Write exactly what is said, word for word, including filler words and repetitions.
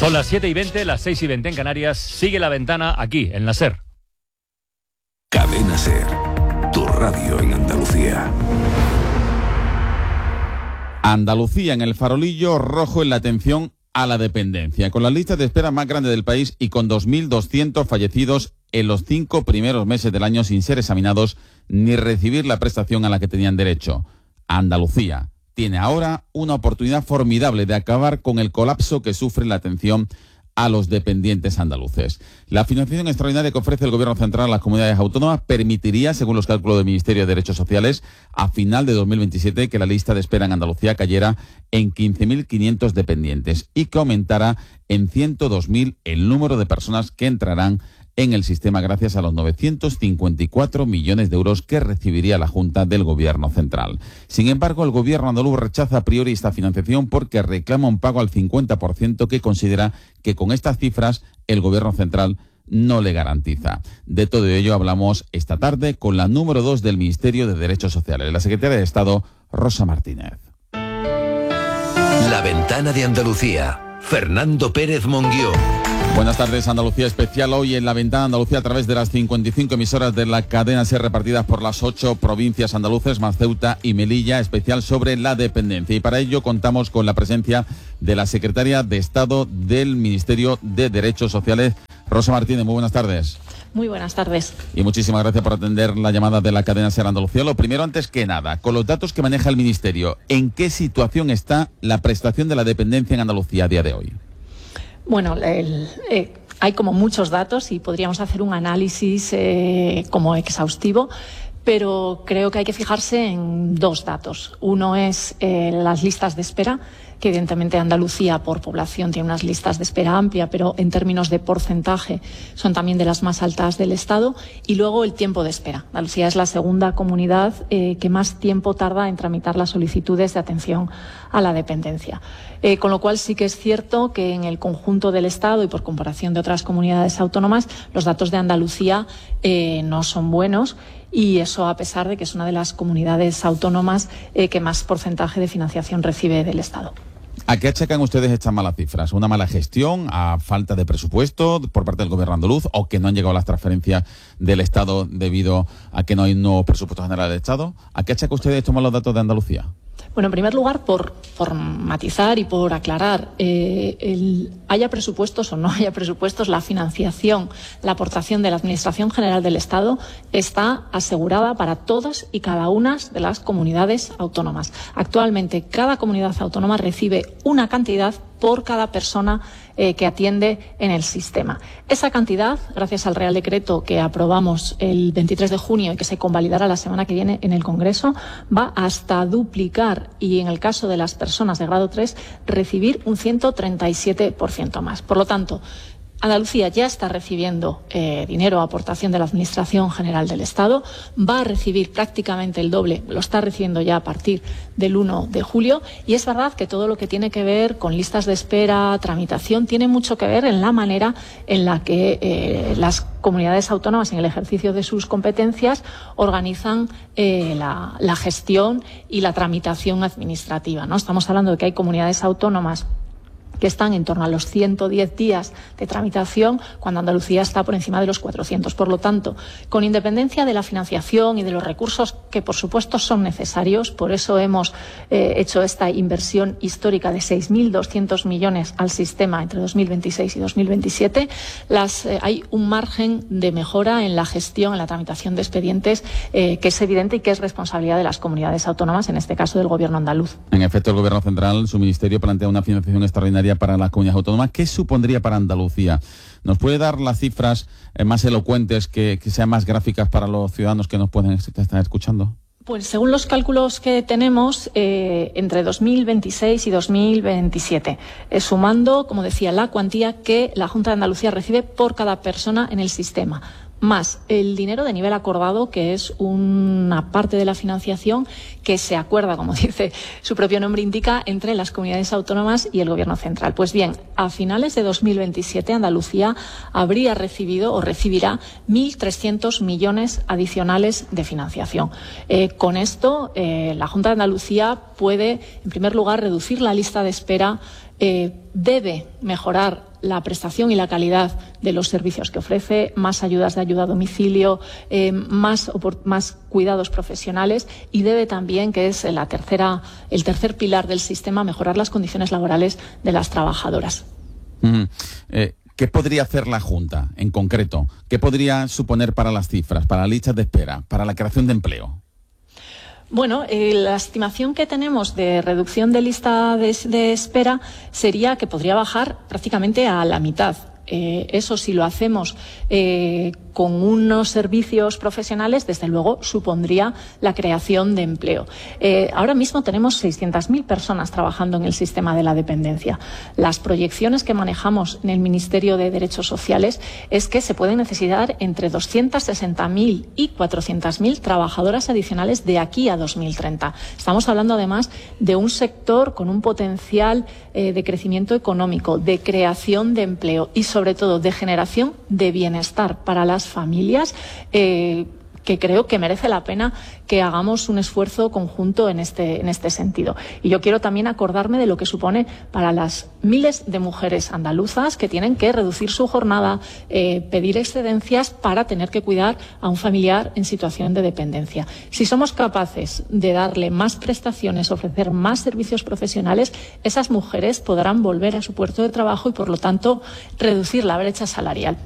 Son las siete y veinte, las seis y veinte en Canarias. Sigue La Ventana aquí, en la SER. Cadena SER, tu radio en Andalucía. Andalucía en el farolillo rojo en la atención a la dependencia, con las listas de espera más grandes del país y con dos mil doscientos fallecidos en los cinco primeros meses del año sin ser examinados ni recibir la prestación a la que tenían derecho. Andalucía tiene ahora una oportunidad formidable de acabar con el colapso que sufre la atención a los dependientes andaluces. La financiación extraordinaria que ofrece el Gobierno central a las comunidades autónomas permitiría, según los cálculos del Ministerio de Derechos Sociales, a final de dos mil veintisiete que la lista de espera en Andalucía cayera en quince mil quinientos dependientes y que aumentara en ciento dos mil el número de personas que entrarán en el sistema gracias a los novecientos cincuenta y cuatro millones de euros que recibiría la Junta del Gobierno central. Sin embargo, el Gobierno andaluz rechaza a priori esta financiación porque reclama un pago al cincuenta por ciento que considera que con estas cifras el Gobierno central no le garantiza. De todo ello hablamos esta tarde con la número dos del Ministerio de Derechos Sociales, la secretaria de Estado, Rosa Martínez. La Ventana de Andalucía, Fernando Pérez Monguió. Buenas tardes, Andalucía Especial, hoy en La Ventana Andalucía a través de las cincuenta y cinco emisoras de la cadena SER repartidas por las ocho provincias andaluces, más Ceuta y Melilla, especial sobre la dependencia. Y para ello contamos con la presencia de la secretaria de Estado del Ministerio de Derechos Sociales, Rosa Martínez. Muy buenas tardes. Muy buenas tardes. Y muchísimas gracias por atender la llamada de la cadena SER Andalucía. Lo primero, antes que nada, con los datos que maneja el Ministerio, ¿en qué situación está la prestación de la dependencia en Andalucía a día de hoy? Bueno, el, eh, hay como muchos datos y podríamos hacer un análisis eh, como exhaustivo, pero creo que hay que fijarse en dos datos. Uno es eh, las listas de espera, que evidentemente Andalucía por población tiene unas listas de espera amplia, pero en términos de porcentaje son también de las más altas del Estado. Y luego el tiempo de espera. Andalucía es la segunda comunidad eh, que más tiempo tarda en tramitar las solicitudes de atención a la dependencia. Eh, con lo cual sí que es cierto que en el conjunto del Estado y por comparación de otras comunidades autónomas, los datos de Andalucía eh, no son buenos. Y eso a pesar de que es una de las comunidades autónomas eh, que más porcentaje de financiación recibe del Estado. ¿A qué achacan ustedes estas malas cifras? ¿Una mala gestión, a falta de presupuesto por parte del Gobierno andaluz o que no han llegado las transferencias del Estado debido a que no hay un nuevo presupuesto general del Estado? ¿A qué achacan ustedes estos malos datos de Andalucía? Bueno, en primer lugar, por, por matizar y por aclarar, eh, el, haya presupuestos o no haya presupuestos, la financiación, la aportación de la Administración General del Estado está asegurada para todas y cada una de las comunidades autónomas. Actualmente, cada comunidad autónoma recibe una cantidad por cada persona eh, que atiende en el sistema. Esa cantidad, gracias al Real Decreto que aprobamos el veintitrés de junio y que se convalidará la semana que viene en el Congreso, va hasta duplicar y, en el caso de las personas de grado tres, recibir un ciento treinta y siete por ciento más. Por lo tanto, Andalucía ya está recibiendo eh, dinero, aportación de la Administración General del Estado, va a recibir prácticamente el doble, lo está recibiendo ya a partir del uno de julio, y es verdad que todo lo que tiene que ver con listas de espera, tramitación, tiene mucho que ver en la manera en la que eh, las comunidades autónomas, en el ejercicio de sus competencias, organizan eh, la, la gestión y la tramitación administrativa, ¿no? Estamos hablando de que hay comunidades autónomas que están en torno a los ciento diez días de tramitación, cuando Andalucía está por encima de los cuatrocientos. Por lo tanto, con independencia de la financiación y de los recursos que, por supuesto, son necesarios, por eso hemos eh, hecho esta inversión histórica de seis mil doscientos millones al sistema entre dos mil veintiséis y dos mil veintisiete, las, eh, hay un margen de mejora en la gestión, en la tramitación de expedientes, eh, que es evidente y que es responsabilidad de las comunidades autónomas, en este caso del Gobierno andaluz. En efecto, el Gobierno central, su ministerio, plantea una financiación extraordinaria para las comunidades autónomas. ¿Qué supondría para Andalucía? ¿Nos puede dar las cifras eh, más elocuentes, que, que sean más gráficas para los ciudadanos que nos pueden estar escuchando? Pues según los cálculos que tenemos, eh, entre dos mil veintiséis y dos mil veintisiete, eh, sumando, como decía, la cuantía que la Junta de Andalucía recibe por cada persona en el sistema, más el dinero de nivel acordado, que es una parte de la financiación que se acuerda, como dice su propio nombre indica, entre las comunidades autónomas y el Gobierno central. Pues bien, a finales de dos mil veintisiete Andalucía habría recibido o recibirá mil trescientos millones adicionales de financiación. Eh, con esto, eh, la Junta de Andalucía puede, en primer lugar, reducir la lista de espera, eh, debe mejorar la prestación y la calidad de los servicios que ofrece, más ayudas de ayuda a domicilio, eh, más, más cuidados profesionales, y debe también, que es la tercera, el tercer pilar del sistema, mejorar las condiciones laborales de las trabajadoras. Mm, eh, ¿Qué podría hacer la Junta en concreto? ¿Qué podría suponer para las cifras, para las listas de espera, para la creación de empleo? Bueno, eh, la estimación que tenemos de reducción de lista de, de espera sería que podría bajar prácticamente a la mitad. Eh, eso, si lo hacemos eh, con unos servicios profesionales, desde luego supondría la creación de empleo. Eh, ahora mismo tenemos seiscientas mil personas trabajando en el sistema de la dependencia. Las proyecciones que manejamos en el Ministerio de Derechos Sociales es que se pueden necesitar entre doscientas sesenta mil y cuatrocientas mil trabajadoras adicionales de aquí a dos mil treinta. Estamos hablando además de un sector con un potencial eh, de crecimiento económico, de creación de empleo y sobre todo de generación de bienestar para las familias, eh, que creo que merece la pena que hagamos un esfuerzo conjunto en este, en este sentido. Y yo quiero también acordarme de lo que supone para las miles de mujeres andaluzas que tienen que reducir su jornada, eh, pedir excedencias para tener que cuidar a un familiar en situación de dependencia. Si somos capaces de darle más prestaciones, ofrecer más servicios profesionales, esas mujeres podrán volver a su puesto de trabajo y, por lo tanto, reducir la brecha salarial.